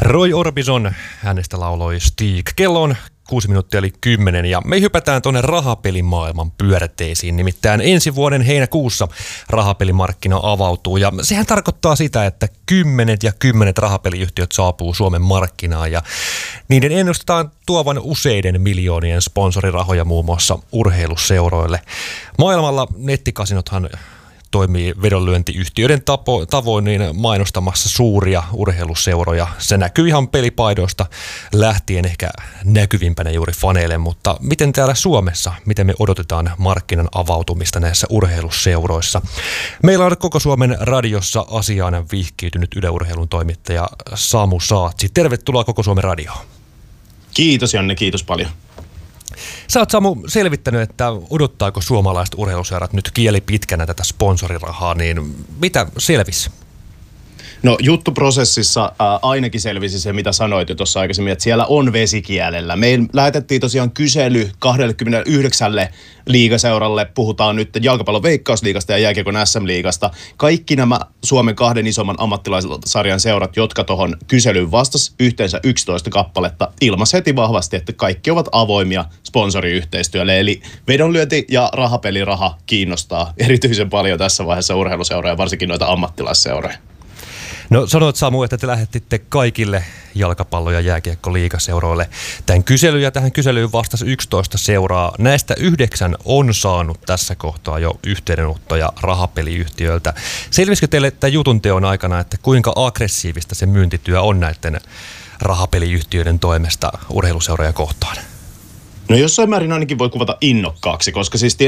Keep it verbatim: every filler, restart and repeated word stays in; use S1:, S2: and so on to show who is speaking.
S1: Roy Orbison hänestä lauloi Stig. Kello on kuusi minuuttia eli kymmenen ja me hypätään tuonne rahapelimaailman pyörteisiin. Nimittäin ensi vuoden heinäkuussa rahapelimarkkina avautuu ja sehän tarkoittaa sitä, että kymmenet ja kymmenet rahapeliyhtiöt saapuu Suomen markkinaan ja niiden ennustetaan tuovan useiden miljoonien sponsorirahoja muun muassa urheiluseuroille. Maailmalla nettikasinothan toimii vedonlyöntiyhtiöiden tapo, tavoin niin mainostamassa suuria urheiluseuroja. Se näkyy ihan pelipaidoista lähtien ehkä näkyvimpänä juuri faneille, mutta miten täällä Suomessa, miten me odotetaan markkinan avautumista näissä urheiluseuroissa? Meillä on koko Suomen radiossa asiaan vihkiytynyt Yle Urheilun toimittaja Samu Saatsi. Tervetuloa Koko Suomen radioon.
S2: Kiitos Janne, kiitos paljon.
S1: Sä oot Samu selvittänyt, että odottaako suomalaiset urheiluseurat nyt kieli pitkänä tätä sponsorirahaa, niin mitä selvisi?
S2: No juttuprosessissa ää, ainakin selvisi se, mitä sanoit jo tuossa aikaisemmin, että siellä on vesikielellä. Me lähetettiin tosiaan kysely kaksikymmentäyhdeksän liigaseuralle, puhutaan nyt jalkapallon veikkausliigasta ja jääkiekon äs äm-liigasta. Kaikki nämä Suomen kahden isomman ammattilaisarjan seurat, jotka tuohon kyselyyn vastasi, yhteensä yksitoista kappaletta, ilmaisi heti vahvasti, että kaikki ovat avoimia sponsoriyhteistyölle. Eli vedonlyönti ja rahapeliraha kiinnostaa erityisen paljon tässä vaiheessa urheiluseuroja, varsinkin noita ammattilaisseuroja.
S1: No sanoit Samu, että te lähetitte kaikille jalkapallo- ja jääkiekko-liigaseuroille tämän kyselyn ja tähän kyselyyn vastasi yksitoista seuraa. Näistä yhdeksän on saanut tässä kohtaa jo yhteydenottoja rahapeliyhtiöiltä. Selvisikö teille tämän jutun teon aikana, että kuinka aggressiivista se myyntityö on näiden rahapeliyhtiöiden toimesta urheiluseuroja kohtaan?
S2: No jossain määrin ainakin voi kuvata innokkaaksi, koska siis